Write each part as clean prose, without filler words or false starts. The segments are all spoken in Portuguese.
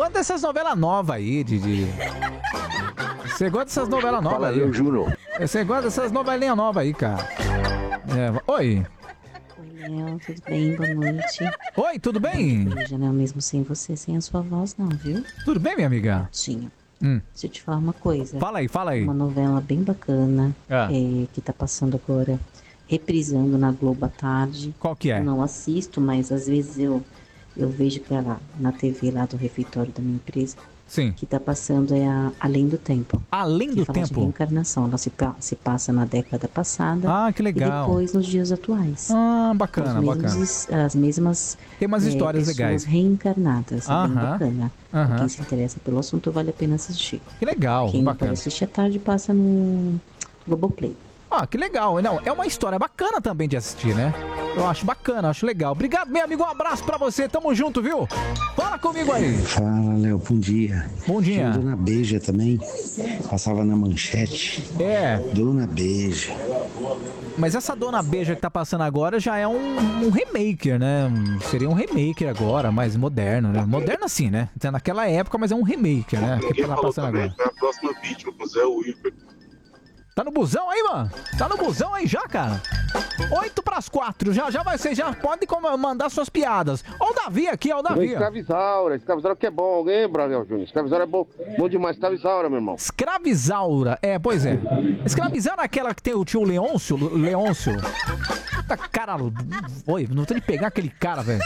gosta dessas novelas novas aí, Didi. Você gosta dessas novelas novas aí. Fala, Juro. Você gosta dessas novelinhas novas aí, cara. Oi. Oi, Léo, tudo bem? Boa noite. Oi, tudo bem? Já não é mesmo sem você, sem a sua voz, não, viu? Tudo bem, minha amiga? Tinha. Deixa eu te falar uma coisa. Fala aí. Uma novela bem bacana que tá passando agora, reprisando na Globo à tarde. Qual que é? Eu não assisto, mas às vezes eu vejo que ela na TV lá do refeitório da minha empresa. Sim. Que tá passando Além do Tempo. Além do Tempo? De reencarnação. Ela se passa na década passada. Ah, que legal. E depois nos dias atuais. Ah, bacana, As mesmas... Tem umas histórias legais. Reencarnadas. Bem bacana. Quem se interessa pelo assunto vale a pena assistir. Que legal, Quem bacana. não pode assistir à tarde passa no Globoplay. Ah, que legal. Não, é uma história bacana também de assistir, né? Eu acho bacana, acho legal. Obrigado, meu amigo. Um abraço pra você. Tamo junto, viu? Fala comigo aí. Fala, Léo. Bom dia. Bom dia. Tinha Dona Beija também. Passava na manchete. Dona Beija. Mas essa Dona Beija que tá passando agora já é um remaker, né? Seria um remaker agora, mais moderno, né? Moderno assim, né? Naquela época, mas é um remaker, né? Que tá passando agora. Na próxima vídeo com o Zé Wilber. Tá no busão aí, mano? Tá no busão aí já, cara? 3:08. Já vai ser, já pode mandar suas piadas. Ó o Davi aqui, ó o Davi. Escravizaura que é bom, lembra, Léo Júnior? Escravizaura é bom demais, Escravizaura, meu irmão. Escravizaura, pois é. Escravizaura é aquela que tem o tio Leôncio. Tá, cara, oi, não tô de pegar aquele cara, velho.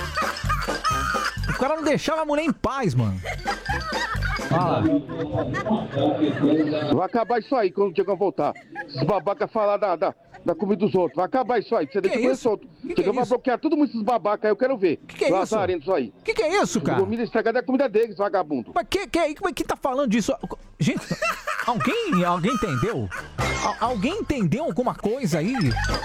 O cara não deixava a mulher em paz, mano. Vai acabar isso aí quando o Diego voltar. Esses babacas falar da comida dos outros. Vai acabar isso aí, que você deixa comer solto. Chegamos vai bloquear todo mundo esses babacas aí, eu quero ver. Que é isso? Isso aí. Que é isso, cara? Comida estragada é a comida deles, vagabundo. Mas que tá falando disso? Gente, alguém entendeu? Alguém entendeu alguma coisa aí?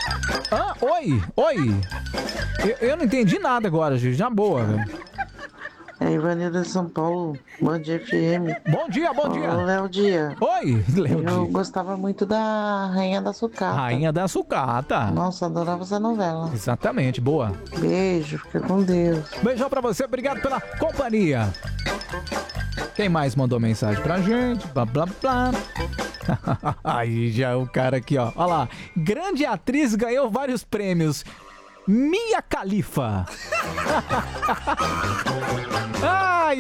Oi. Eu não entendi nada agora, gente. Já boa, velho. É Ivanilda de São Paulo, Band FM. Bom dia. Léo Dia. Oi, Léo Dia. Eu gostava muito da Rainha da Sucata. Rainha da Sucata. Nossa, adorava essa novela. Exatamente, boa. Beijo, fica com Deus. Beijão pra você, obrigado pela companhia. Quem mais mandou mensagem pra gente? Blá, blá, blá. Aí já o cara aqui, ó. Olha lá. Grande atriz ganhou vários prêmios. Mia Khalifa. Ai.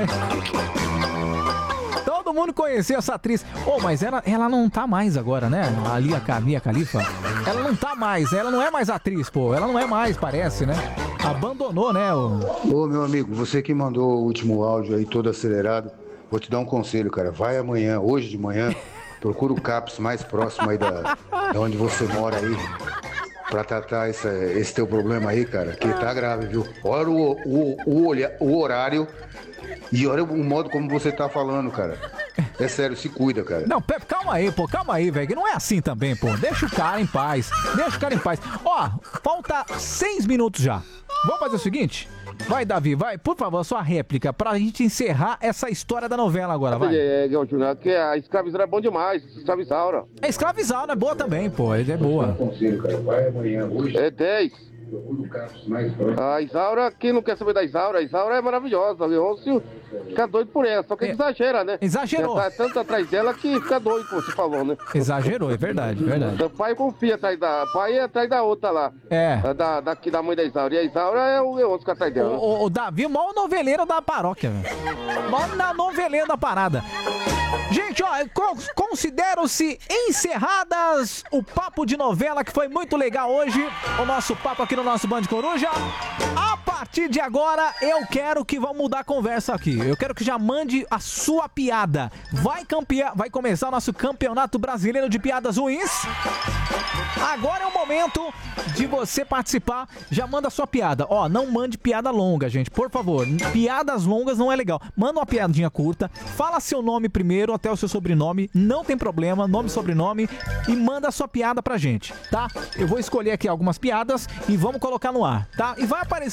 Todo mundo conheceu essa atriz. Mas ela não tá mais agora, né? A Mia Khalifa. Ela não tá mais, ela não é mais atriz, pô. Ela não é mais, parece, né? Abandonou, né? Ô, meu amigo, você que mandou o último áudio aí todo acelerado, vou te dar um conselho, cara. Vai amanhã, hoje de manhã, procura o CAPS mais próximo aí da onde você mora aí. Pra tratar esse teu problema aí, cara, que tá grave, viu? Olha o horário e olha o modo como você tá falando, cara. É sério, se cuida, cara. Não, Pepe, calma aí, velho. Não é assim também, pô. Deixa o cara em paz. Ó, falta 6 minutos já. Vamos fazer o seguinte? Vai, Davi, vai, por favor, sua réplica pra gente encerrar essa história da novela agora, vai. Que a Escravizaura é bom demais, Escravizaura. A Escravizaura é boa também, pô, ele é boa. É 10. A Isaura, quem não quer saber da Isaura? A Isaura é maravilhosa. O Leôncio fica doido por ela, só que ele exagera, né? Exagerou. Já tá tanto atrás dela que fica doido, como você falou, né? Exagerou, é verdade. O pai confia atrás da. O pai é atrás da outra lá. Da mãe da Isaura. E a Isaura é o Leôncio que atrás dela. O Davi, o maior noveleiro da paróquia, velho. Maior noveleiro da parada. Gente, ó, considero-se encerradas o papo de novela, que foi muito legal hoje. O nosso papo aqui no nosso Band Coruja. A partir de agora, eu quero que vamos mudar a conversa aqui. Eu quero que já mande a sua piada. Vai começar o nosso Campeonato Brasileiro de Piadas Ruins. Agora é o momento de você participar. Já manda a sua piada. Ó, não mande piada longa, gente, por favor. Piadas longas não é legal. Manda uma piadinha curta. Fala seu nome primeiro, até o seu sobrenome. Não tem problema, nome e sobrenome. E manda a sua piada pra gente, tá? Eu vou escolher aqui algumas piadas e vamos colocar no ar, tá? E vai aparecendo algumas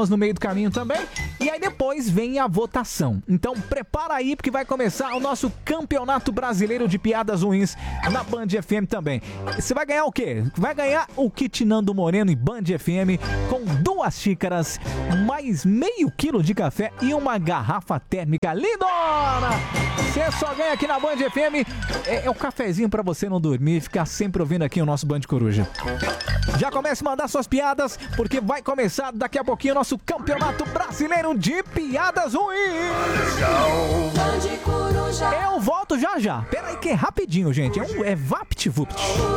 no meio do caminho também. E aí depois vem a votação. Então prepara aí, porque vai começar o nosso Campeonato Brasileiro de Piadas Ruins na Band FM também. Você vai ganhar o quê? Vai ganhar o kit Nando Moreno e Band FM com 2 xícaras, mais meio quilo de café e uma garrafa térmica lindona! Você só ganha aqui na Band FM. É o cafezinho pra você não dormir e ficar sempre ouvindo aqui o nosso Band Coruja. Já comece a mandar suas piadas, porque vai começar daqui a pouquinho o nosso Campeonato Brasileiro de Piadas Ruins. Eu volto já já. Pera aí que é rapidinho, gente. É VaptVupt.